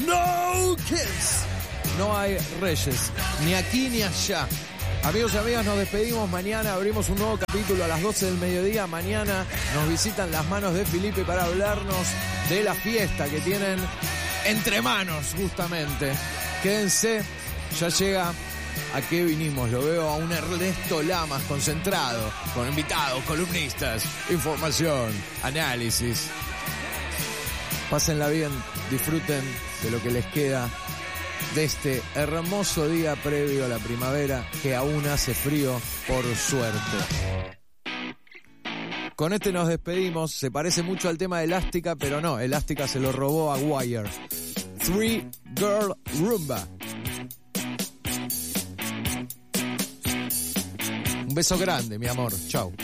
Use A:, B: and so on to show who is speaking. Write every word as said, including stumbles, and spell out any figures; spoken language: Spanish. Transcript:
A: No kids. No hay reyes, ni aquí ni allá. Amigos y amigas, nos despedimos. Mañana abrimos un nuevo capítulo a las doce del mediodía. Mañana nos visitan las manos de Felipe para hablarnos de la fiesta que tienen entre manos, justamente. Quédense, ya llega a qué vinimos. Lo veo a un Ernesto Lamas concentrado, con invitados, columnistas, información, análisis. Pásenla bien, disfruten de lo que les queda de este hermoso día previo a la primavera, que aún hace frío, por suerte. Con este nos despedimos. Se parece mucho al tema de Elástica, pero no, Elástica se lo robó a Wire. Three Girl Rumba. Un beso grande, mi amor. Chau.